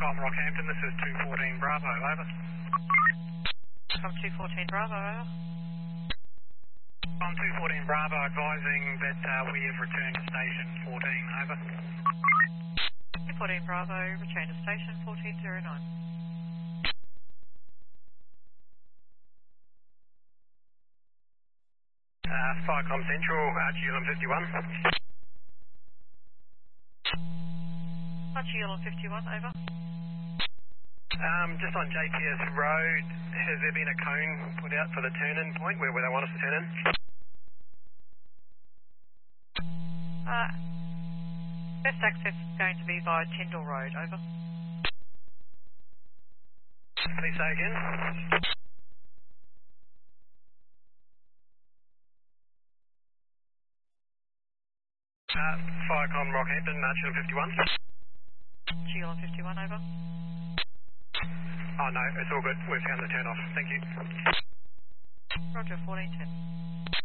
Falcon Rockhampton, this is 214 Bravo, over. From 214 Bravo, over. On 214 Bravo, advising that we have returned to station 14, over. 214 Bravo, return to station 1409. Falcon Central, GLM 51. GLM 51, over. Just on JPS Road, has there been a cone put out for the turn-in point where they want us to turn in? Best access is going to be via Tyndall Road, over. Please say again. Falcon Rockhampton, GLM 51. GLM 51, over. Oh no, it's all good. We've found the turn off. Thank you. Roger, 1410.